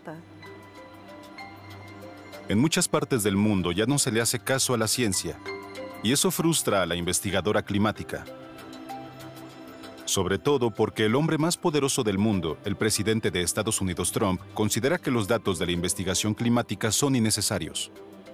En muchas partes del mundo ya no se le hace caso a la ciencia, y eso frustra a la investigadora climática. Sobre todo porque el hombre más poderoso del mundo, el presidente de Estados Unidos, Trump, considera que los datos de la investigación climática son innecesarios.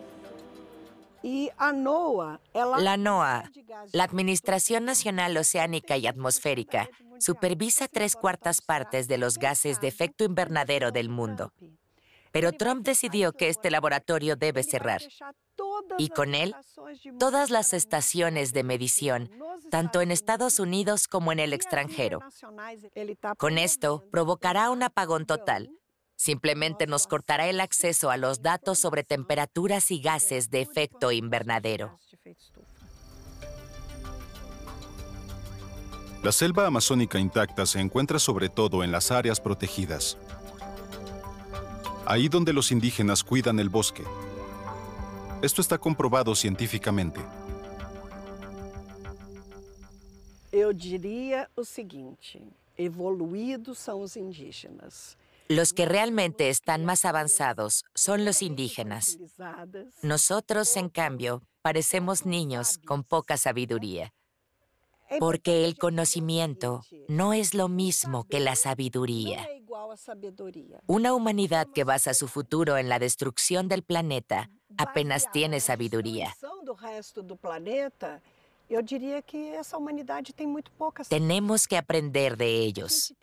La NOAA, la Administración Nacional Oceánica y Atmosférica, supervisa 3/4 partes de los gases de efecto invernadero del mundo. Pero Trump decidió que este laboratorio debe cerrar. Y con él, todas las estaciones de medición, tanto en Estados Unidos como en el extranjero. Con esto, provocará un apagón total. Simplemente nos cortará el acceso a los datos sobre temperaturas y gases de efecto invernadero. La selva amazónica intacta se encuentra sobre todo en las áreas protegidas. Ahí donde los indígenas cuidan el bosque. Esto está comprobado científicamente. Eu diria o seguinte: evoluídos são os indígenas. Los que realmente están más avanzados son los indígenas. Nosotros, en cambio, parecemos niños con poca sabiduría. Porque el conocimiento no es lo mismo que la sabiduría. Una humanidad que basa su futuro en la destrucción del planeta apenas tiene sabiduría. Tenemos que aprender de ellos.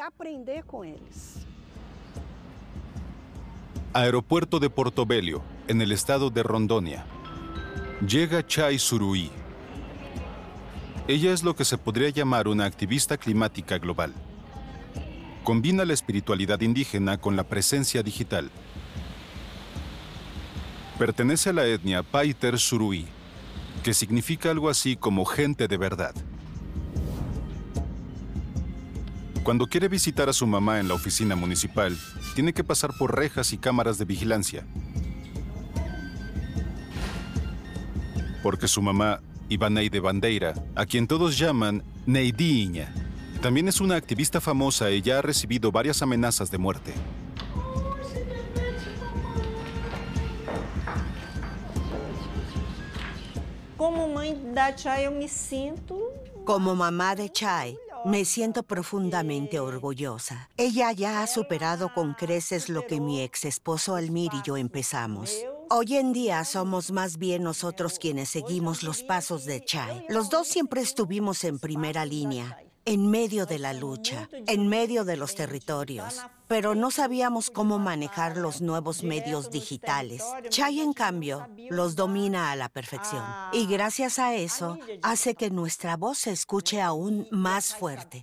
Aeropuerto de Portobello, en el estado de Rondonia. Llega Chai Suruí. Ella es lo que se podría llamar una activista climática global. Combina la espiritualidad indígena con la presencia digital. Pertenece a la etnia Paiter Suruí, que significa algo así como gente de verdad. Cuando quiere visitar a su mamá en la oficina municipal, tiene que pasar por rejas y cámaras de vigilancia. Porque su mamá, Ivaneide Bandeira, a quien todos llaman Neidiña, también es una activista famosa y ya ha recibido varias amenazas de muerte. Como mamá de Chai, me siento profundamente orgullosa. Ella ya ha superado con creces lo que mi ex esposo Almir y yo empezamos. Hoy en día somos más bien nosotros quienes seguimos los pasos de Chai. Los dos siempre estuvimos en primera línea, en medio de la lucha, en medio de los territorios. Pero no sabíamos cómo manejar los nuevos medios digitales. Chai, en cambio, los domina a la perfección. Y gracias a eso, hace que nuestra voz se escuche aún más fuerte.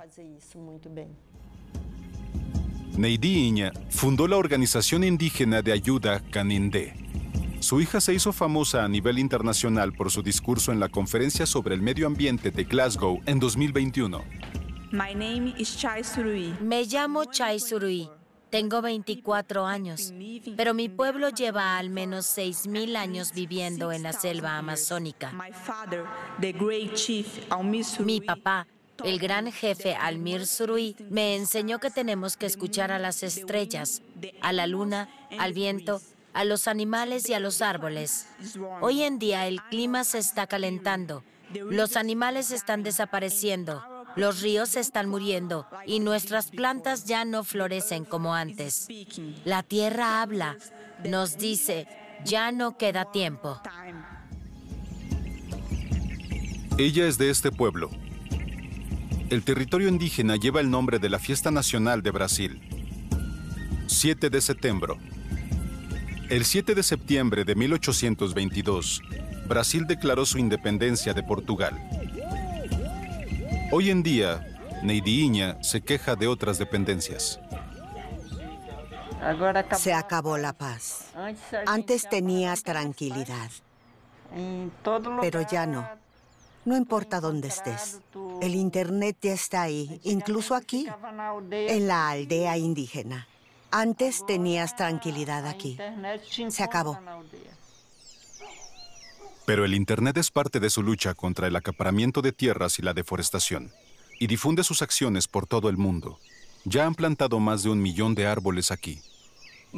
Neidiña fundó la organización indígena de ayuda Canindé. Su hija se hizo famosa a nivel internacional por su discurso en la conferencia sobre el medio ambiente de Glasgow en 2021. Me llamo Chai Suruí. Tengo 24 años, pero mi pueblo lleva al menos 6,000 años viviendo en la selva amazónica. Mi papá, el gran jefe Almir Suruí, me enseñó que tenemos que escuchar a las estrellas, a la luna, al viento, a los animales y a los árboles. Hoy en día el clima se está calentando, los animales están desapareciendo, los ríos se están muriendo y nuestras plantas ya no florecen como antes. La tierra habla, nos dice, ya no queda tiempo. Ella es de este pueblo. El territorio indígena lleva el nombre de la fiesta nacional de Brasil. 7 de septiembre. El 7 de septiembre de 1822, Brasil declaró su independencia de Portugal. Hoy en día, Neidiña se queja de otras dependencias. Se acabó la paz. Antes tenías tranquilidad, pero ya no. No importa dónde estés. El Internet ya está ahí, incluso aquí, en la aldea indígena. Antes tenías tranquilidad aquí. Se acabó. Pero el Internet es parte de su lucha contra el acaparamiento de tierras y la deforestación, y difunde sus acciones por todo el mundo. Ya han plantado más de 1 millón de árboles aquí.